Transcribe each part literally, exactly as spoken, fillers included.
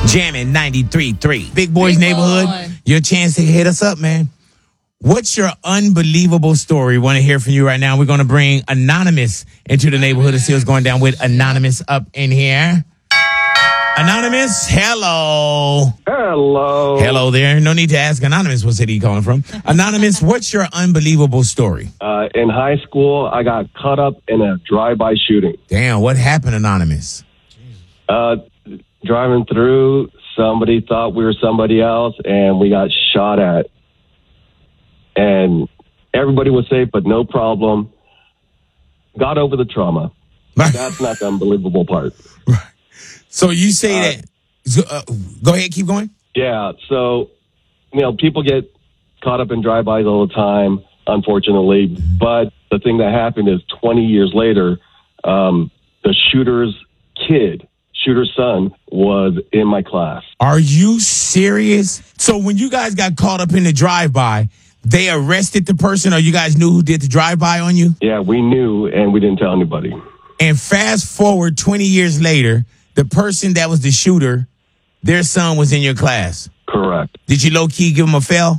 Jamming ninety-three point three. Big Boys Big Neighborhood. boy. Your chance to hit us up, man. What's your unbelievable story? Want to hear from you right now. We're going to bring Anonymous into the neighborhood to see what's going down with Anonymous up in here. Anonymous, hello. Hello. Hello there. No need to ask Anonymous what city you calling from. Anonymous, what's your unbelievable story? Uh, in high school, I got caught up in a drive-by shooting. Damn, what happened, Anonymous? Uh, driving through, somebody thought we were somebody else, and we got shot at. And everybody was safe, but no problem. Got over the trauma. That's not the unbelievable part. Right. So you say Uh, that. So, uh, go ahead, keep going. Yeah, so, you know, people get caught up in drive-bys all the time, unfortunately. But the thing that happened is twenty years later, um, the shooter's kid, shooter's son, was in my class. Are you serious? So when you guys got caught up in the drive-by, they arrested the person, or you guys knew who did the drive-by on you? Yeah, we knew, and we didn't tell anybody. And fast forward twenty years later, the person that was the shooter, their son was in your class. Correct. Did you low-key give him a fail?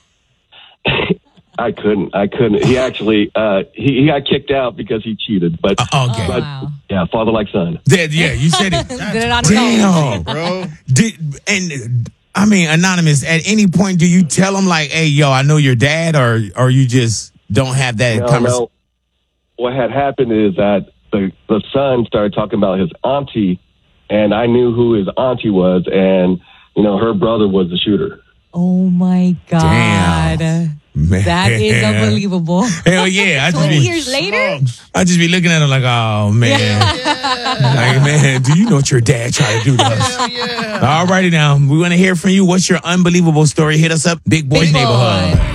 I couldn't. I couldn't. He actually, uh, he, he got kicked out because he cheated. But, Uh, okay. but wow. yeah, father like son. Did- yeah, you said it. Did it on his own. Damn. bro. Did, and I mean, Anonymous, at any point, do you tell them like, hey, yo, I know your dad, or or you just don't have that No, conversation? no. What had happened is that the, the son started talking about his auntie, and I knew who his auntie was, and, you know, her brother was the shooter. Oh my God. Damn. Man. That is unbelievable. Hell yeah. I just twenty be, years later? I just be looking at him like, oh, man. Like, man, do you know what your dad tried to do to us? Hell yeah. All righty now. We want to hear from you. What's your unbelievable story? Hit us up. Big Boys Big boy. Neighborhood.